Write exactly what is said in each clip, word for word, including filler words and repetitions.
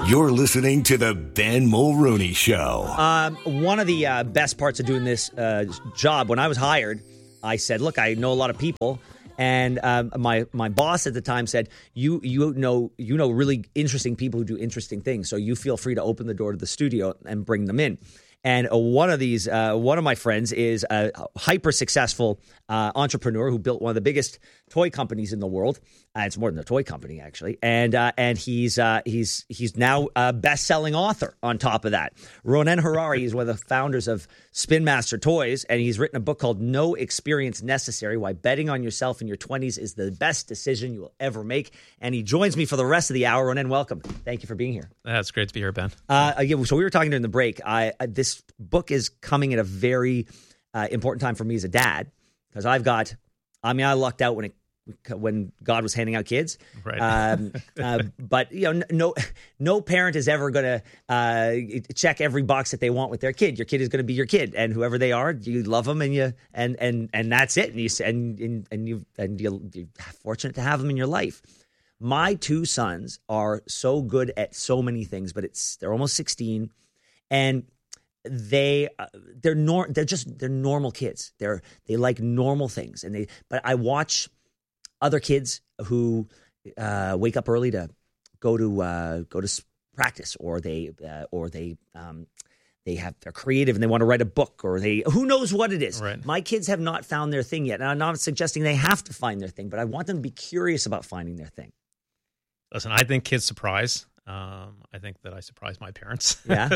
You're listening to the Ben Mulroney Show. Um, one of the uh, best parts of doing this uh, job, when I was hired, I said, look, I know a lot of people. And um, my my boss at the time said, you you know you know really interesting people who do interesting things. So you feel free to open the door to the studio and bring them in. And uh, one of these, uh, one of my friends is a hyper successful uh, entrepreneur who built one of the biggest toy companies in the world. Uh, it's more than a toy company, actually. And uh, and he's uh, he's he's now a best-selling author. On top of that, Ronen Harari is one of the founders of Spin Master Toys, and he's written a book called "No Experience Necessary: Why Betting on Yourself in Your twenties is the Best Decision You Will Ever Make." And he joins me for the rest of the hour. Ronen, welcome. Thank you for being here. That's great to be here, Ben. Uh, yeah, so we were talking during the break. I, I this book is coming at a very uh, important time for me as a dad, because I've got, I mean, I lucked out when it when God was handing out kids. Right. Um, uh, but you know, no, no parent is ever going to uh, check every box that they want with their kid. Your kid is going to be your kid, and whoever they are, you love them, and you and and and that's it. And you and and, and you and you're, you're fortunate to have them in your life. My two sons are so good at so many things, but it's they're almost sixteen, and they uh, they're nor they're just they're normal kids. They're they like normal things, and they. But I watch other kids who uh, wake up early to go to uh, go to practice, or they uh, or they um, they have they're creative and they want to write a book, or they who knows what it is. Right. My kids have not found their thing yet, and I'm not suggesting they have to find their thing, but I want them to be curious about finding their thing. Listen, I think kids surprise. Um, I think that I surprised my parents. Yeah,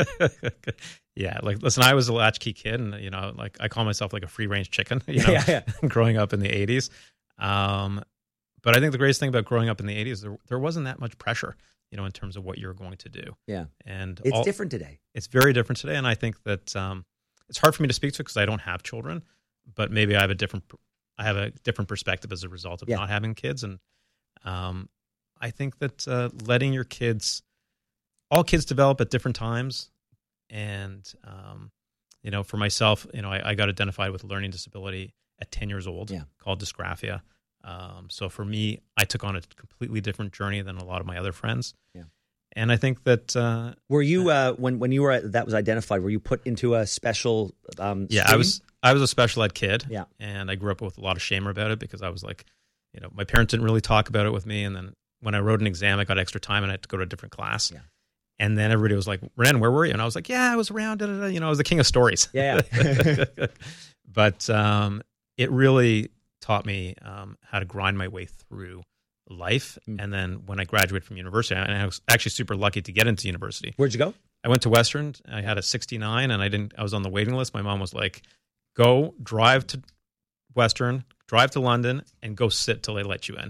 yeah. Like, listen, I was a latchkey kid, and you know, like I call myself like a free range chicken. You know, yeah, yeah. growing up in the eighties. Um, But I think the greatest thing about growing up in the eighties, there, there wasn't that much pressure, you know, in terms of what you're going to do. Yeah. And it's all, different today. It's very different today. And I think that um, it's hard for me to speak to because I don't have children, but maybe I have a different, I have a different perspective as a result of yeah. not having kids. And um, I think that uh, letting your kids, all kids develop at different times. And, um, you know, for myself, you know, I, I got identified with a learning disability at ten years old yeah. called dysgraphia. Um, so for me, I took on a completely different journey than a lot of my other friends. Yeah. And I think that... Uh, were you, uh, when, when you were, that was identified, were you put into a special um, Yeah, stream? I was I was a special ed kid. Yeah. And I grew up with a lot of shame about it because I was like, you know, my parents didn't really talk about it with me. And then when I wrote an exam, I got extra time and I had to go to a different class. Yeah. And then everybody was like, Ren, where were you? And I was like, yeah, I was around. Da, da, da. You know, I was the king of stories. Yeah. yeah. But um, it really... taught me um, how to grind my way through life. Mm. And then when I graduated from university, and I was actually super lucky to get into university. Where'd you go? I went to Western. I had a sixty-nine and I didn't, I was on the waiting list. My mom was like, go drive to Western, drive to London and go sit till they let you in.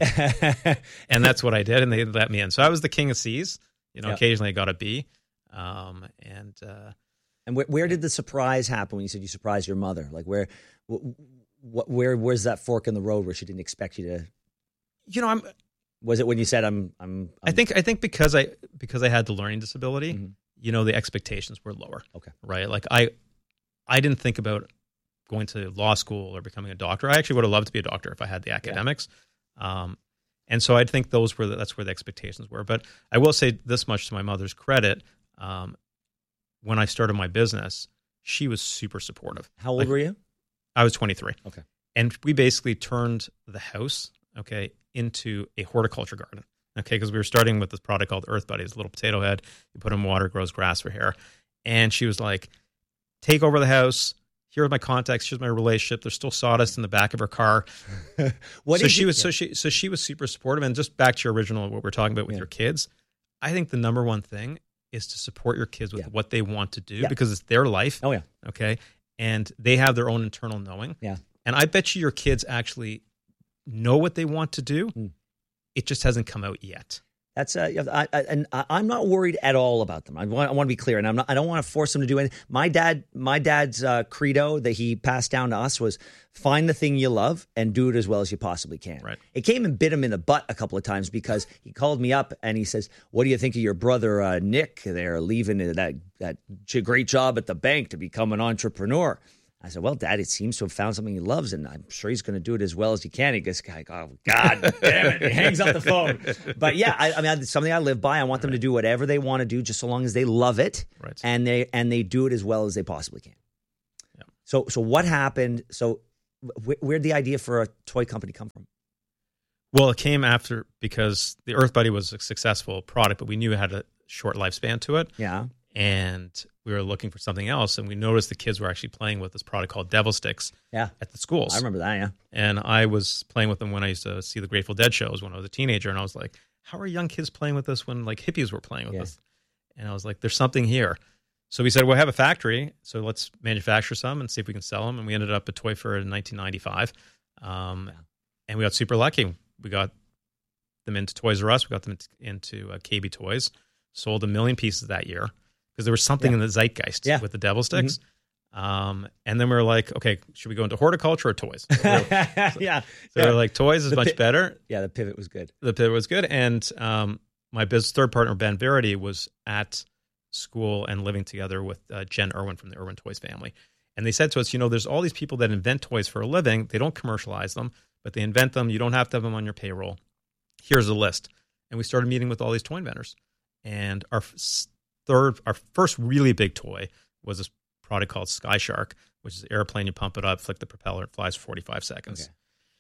And that's what I did. And they let me in. So I was the king of C's, you know, yep. Occasionally I got a B. Um, and, uh, and where, where did the surprise happen when you said you surprised your mother? Like where, w- What, where, where's that fork in the road where she didn't expect you to? You know, I'm. Was it when you said I'm? I'm. I'm I think. I think because I because I had the learning disability, mm-hmm. you know, the expectations were lower. Okay. Right. Like I, I didn't think about going to law school or becoming a doctor. I actually would have loved to be a doctor if I had the academics. Yeah. Um, and so I think those were the, that's where the expectations were. But I will say this much to my mother's credit: um, when I started my business, she was super supportive. How old like, were you? I was twenty-three. Okay. And we basically turned the house, okay, into a horticulture garden, okay, because we were starting with this product called Earth Buddy. It's a little potato head. You put it in water, it grows grass for hair. And she was like, take over the house. Here are my contacts. Here's my relationship. There's still sawdust in the back of her car. what so she you, was yeah. so she so she was super supportive. And just back to your original, what we're talking about with yeah. your kids, I think the number one thing is to support your kids with yeah. what they want to do yeah. because it's their life. Oh, yeah. Okay. And they have their own internal knowing. Yeah. And I bet you your kids actually know what they want to do. Mm. It just hasn't come out yet. That's uh, I, I, and I'm not worried at all about them. I want, I want to be clear, and I'm not. I don't want to force them to do anything. My dad, my dad's uh, credo that he passed down to us was find the thing you love and do it as well as you possibly can. Right. It came and bit him in the butt a couple of times because he called me up and he says, "What do you think of your brother uh, Nick? They're leaving that that great job at the bank to become an entrepreneur." I said, well, Dad, it seems to have found something he loves, and I'm sure he's going to do it as well as he can. He goes, oh, God damn it. He hangs up the phone. But yeah, I, I mean, it's something I live by. I want them right. to do whatever they want to do, just so long as they love it, right. and they and they do it as well as they possibly can. Yeah. So, so what happened? So wh- where'd the idea for a toy company come from? Well, it came after, because the Earth Buddy was a successful product, but we knew it had a short lifespan to it. Yeah. And we were looking for something else, and we noticed the kids were actually playing with this product called Devil Sticks yeah. at the schools. I remember that, yeah. And I was playing with them when I used to see the Grateful Dead shows when I was a teenager, and I was like, how are young kids playing with this when like hippies were playing with yeah. this? And I was like, there's something here. So we said, we'll have a factory, so let's manufacture some and see if we can sell them. And we ended up at Toy Fair in nineteen ninety-five. Um, yeah. And we got super lucky. We got them into Toys R Us. We got them into uh, K B Toys. Sold a million pieces that year. Because there was something yeah. in the zeitgeist yeah. with the Devil Sticks. Mm-hmm. Um, and then we were like, okay, should we go into horticulture or toys? So we were, so, yeah. So yeah. we were like, toys is the much pi- better. Yeah, the pivot was good. The pivot was good. And um, my business third partner, Ben Verity, was at school and living together with uh, Jen Irwin from the Irwin Toys family. And they said to us, you know, there's all these people that invent toys for a living. They don't commercialize them, but they invent them. You don't have to have them on your payroll. Here's a list. And we started meeting with all these toy inventors. And our third, our first really big toy was this product called Sky Shark, which is an airplane. You pump it up, flick the propeller, it flies for forty-five seconds. Okay.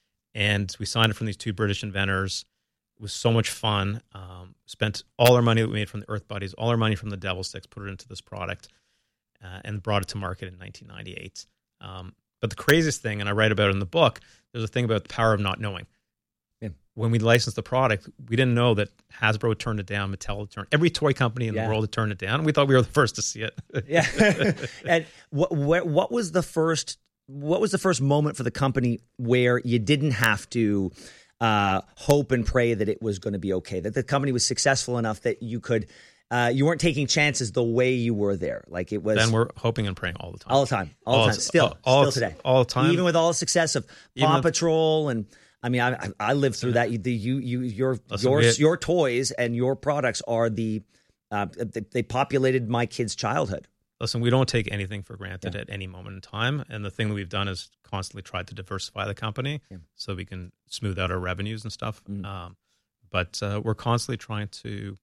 And we signed it from these two British inventors. It was so much fun. Um, spent all our money that we made from the Earth Buddies, all our money from the Devil Sticks, put it into this product, uh, and brought it to market in nineteen ninety-eight. Um, but the craziest thing, and I write about it in the book, there's a thing about the power of not knowing. Yeah. When we licensed the product, we didn't know that Hasbro would turn it down, Mattel would turn, every toy company in yeah. the world had turned it down. And we thought we were the first to see it. yeah. And what, what what was the first what was the first moment for the company where you didn't have to uh, hope and pray that it was going to be okay, that the company was successful enough that you could uh, you weren't taking chances the way you were there, like it was. Then we're hoping and praying all the time, all the time, all, all the time, still, all, still today, all the time, even with all the success of Paw Patrol and. I mean, I I lived through that. You the, you you your Listen, your had, your toys and your products are the uh, they, they populated my kids' childhood. Listen, we don't take anything for granted yeah. at any moment in time, and the thing that we've done is constantly tried to diversify the company yeah. so we can smooth out our revenues and stuff. Mm. Um, but uh, we're constantly trying to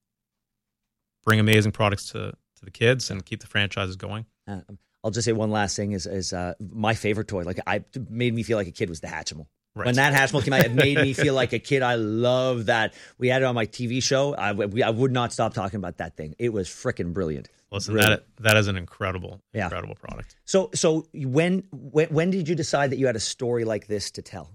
bring amazing products to to the kids and keep the franchises going. Uh, I'll just say one last thing: is is uh, my favorite toy. Like I made me feel like a kid was the Hatchimal. Right. When that Hatchimal came out, it made me feel like a kid. I love that. We had it on my T V show. I, we, I would not stop talking about that thing. It was freaking brilliant. Listen, brilliant. that that is an incredible, yeah. incredible product. So, so when, when when did you decide that you had a story like this to tell?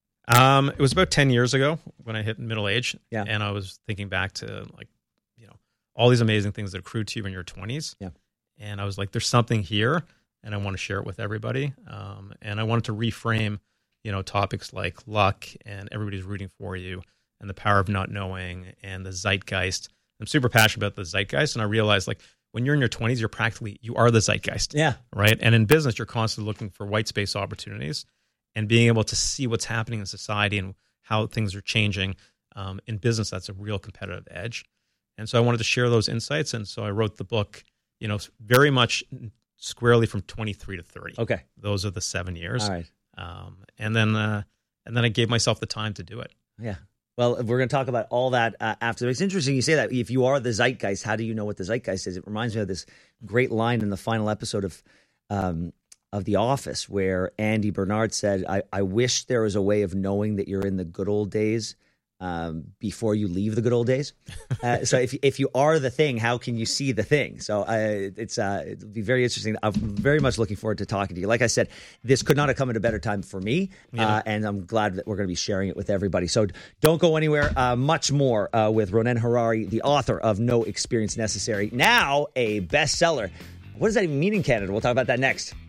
Um, it was about ten years ago when I hit middle age, yeah. and I was thinking back to like, you know, all these amazing things that accrue to you in your twenties. Yeah, and I was like, there's something here, and I want to share it with everybody. Um, and I wanted to reframe. You know, topics like luck and everybody's rooting for you and the power of not knowing and the zeitgeist. I'm super passionate about the zeitgeist. And I realized like when you're in your twenties, you're practically, you are the zeitgeist. Yeah. Right. And in business, you're constantly looking for white space opportunities and being able to see what's happening in society and how things are changing. Um, in business, that's a real competitive edge. And so I wanted to share those insights. And so I wrote the book, you know, very much squarely from twenty-three to thirty. Okay. Those are the seven years. All right. Um, and then, uh, and then I gave myself the time to do it. Yeah. Well, we're going to talk about all that uh, after. It's interesting you say that. If you are the zeitgeist, how do you know what the zeitgeist is? It reminds me of this great line in the final episode of um, of The Office, where Andy Bernard said, "I, I wish there was a way of knowing that you're in the good old days um, before you leave the good old days." Uh, so if if you are the thing, how can you see the thing? So uh, it's uh, it'll be very interesting. I'm very much looking forward to talking to you. Like I said, this could not have come at a better time for me, yeah. uh, and I'm glad that we're going to be sharing it with everybody. So don't go anywhere. Uh, much more uh, with Ronnen Harary, the author of No Experience Necessary, now a bestseller. What does that even mean in Canada? We'll talk about that next.